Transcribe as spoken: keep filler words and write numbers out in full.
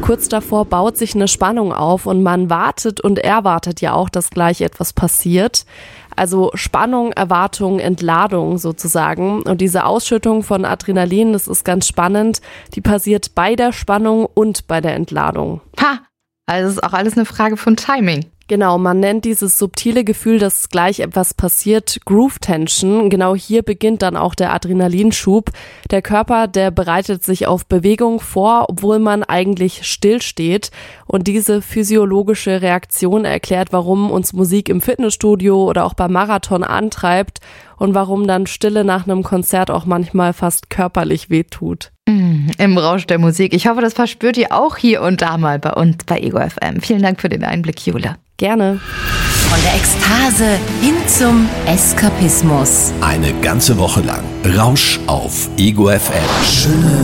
Kurz davor baut sich eine Spannung auf und man wartet und erwartet ja auch, dass gleich etwas passiert. Also Spannung, Erwartung, Entladung sozusagen. Und diese Ausschüttung von Adrenalin, das ist ganz spannend, die passiert bei der Spannung und bei der Entladung. Ha, also ist auch alles eine Frage von Timing. Genau, man nennt dieses subtile Gefühl, dass gleich etwas passiert, Groove Tension. Genau hier beginnt dann auch der Adrenalinschub. Der Körper, der bereitet sich auf Bewegung vor, obwohl man eigentlich stillsteht. Und diese physiologische Reaktion erklärt, warum uns Musik im Fitnessstudio oder auch beim Marathon antreibt und warum dann Stille nach einem Konzert auch manchmal fast körperlich wehtut. Mm, im Rausch der Musik. Ich hoffe, das verspürt ihr auch hier und da mal bei uns bei Ego F M. Vielen Dank für den Einblick, Jule. Gerne. Von der Ekstase hin zum Eskapismus. Eine ganze Woche lang Rausch auf Ego F M. Schöne